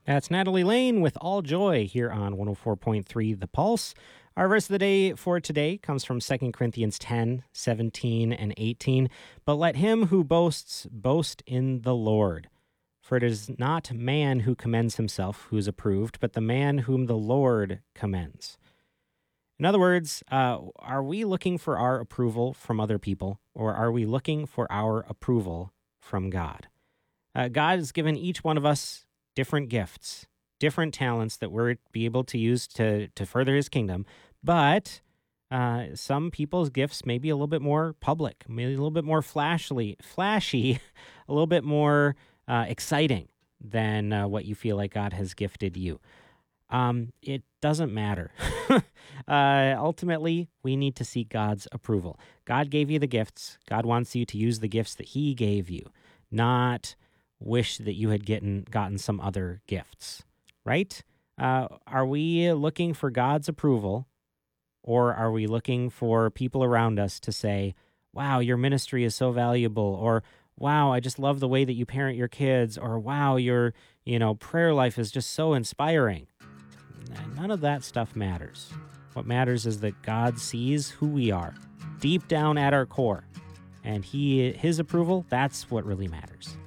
That's Natalie Lane with All Joy here on 104.3 The Pulse. Our verse of the day for today comes from 2 Corinthians 10:17 and 18. But let him who boasts boast in the Lord. For it is not man who commends himself who is approved, but the man whom the Lord commends. In other words, are we looking for our approval from other people, or are we looking for our approval from God? God has given each one of us different gifts, different talents that we're be able to use to further His kingdom. But some people's gifts may be a little bit more public, maybe a little bit more flashy, a little bit more exciting than what you feel like God has gifted you. It doesn't matter. Ultimately, we need to seek God's approval. God gave you the gifts. God wants you to use the gifts that He gave you, not wish that you had gotten some other gifts, right? Are we looking for God's approval, or are we looking for people around us to say, wow, your ministry is so valuable, or wow, I just love the way that you parent your kids, or wow, your prayer life is just so inspiring? None of that stuff matters. What matters is that God sees who we are deep down at our core, and His approval, that's what really matters.